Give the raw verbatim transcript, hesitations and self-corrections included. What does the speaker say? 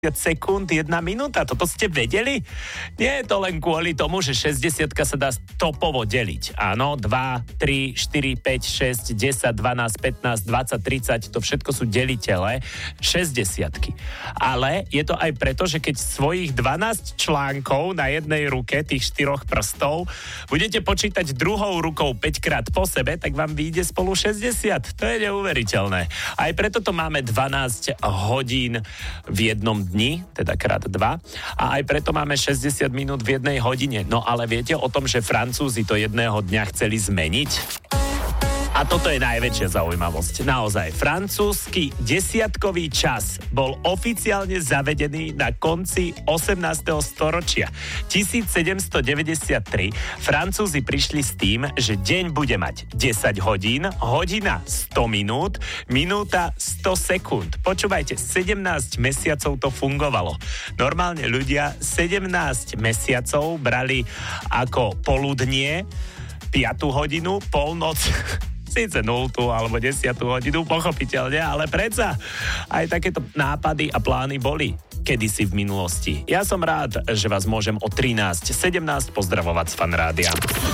sekúnd, jedna minúta. Toto ste vedeli? Nie je to len kvôli tomu, že šesťdesiatka sa dá stopovo deliť. Áno, dva, tri, štyri, päť, šesť, desať, dvanásť, pätnásť, dvadsať, tridsať, to všetko sú deliteľe šesťdesiatky. Ale je to aj preto, že keď svojich dvanásť článkov na jednej ruke, tých štyroch prstov, budete počítať druhou rukou päť krát po sebe, tak vám vyjde spolu šesťdesiat. To je neuveriteľné. Aj preto to máme dvanásť hodín v jednom dni, teda krát dva. A aj preto máme šesťdesiat minút v jednej hodine. No ale viete o tom, že Francúzi to jedného dňa chceli zmeniť? A toto je najväčšia zaujímavosť. Naozaj, francúzsky desiatkový čas bol oficiálne zavedený na konci osemnásteho storočia. tisícsedemstodeväťdesiattri Francúzi prišli s tým, že deň bude mať desať hodín, hodina sto minút, minúta sto sekúnd. Počúvajte, sedemnásť mesiacov to fungovalo. Normálne ľudia sedemnásť mesiacov brali ako poludnie, piatu hodinu, polnoc, síce nultú alebo desiatú hodinu, pochopiteľne, ale predsa aj takéto nápady a plány boli kedysi v minulosti. Ja som rád, že vás môžem o trinásť sedemnásť pozdravovať z Fan Rádia.